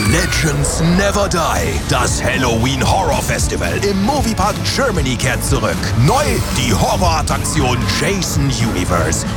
Legends Never Die. Das Halloween Horror Festival im Moviepark Germany kehrt zurück. Neu die Horrorattraktion Jason Universe.